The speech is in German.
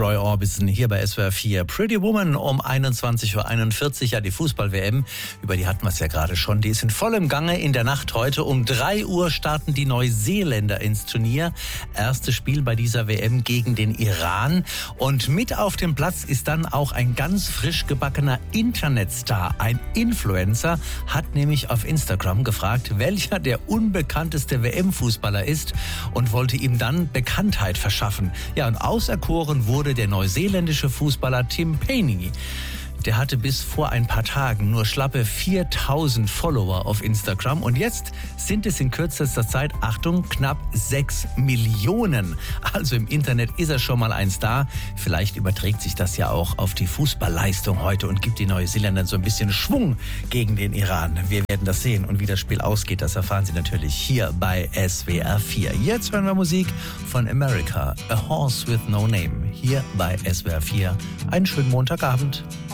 Roy Orbison hier bei SWR 4. Pretty Woman um 21.41 Uhr. Ja, die Fußball-WM, über die hatten wir es ja gerade schon. Die ist in vollem Gange in der Nacht heute. Um 3 Uhr starten die Neuseeländer ins Turnier. Erstes Spiel bei dieser WM gegen den Iran. Und mit auf dem Platz ist dann auch ein ganz frisch gebackener Internetstar. Ein Influencer hat nämlich auf Instagram gefragt, welcher der unbekannteste WM-Fußballer ist und wollte ihm dann Bekanntheit verschaffen. Ja, und auserkoren wurde der neuseeländische Fußballer Tim Paine. Der hatte bis vor ein paar Tagen nur schlappe 4.000 Follower auf Instagram und jetzt sind es in kürzester Zeit, Achtung, knapp 6 Millionen. Also im Internet ist er schon mal ein Star. Vielleicht überträgt sich das ja auch auf die Fußballleistung heute und gibt die Neuseeländern so ein bisschen Schwung gegen den Iran. Wir werden das sehen und wie das Spiel ausgeht, das erfahren Sie natürlich hier bei SWR 4. Jetzt hören wir Musik von America, A Horse with No Name, hier bei SWR 4. Einen schönen Montagabend.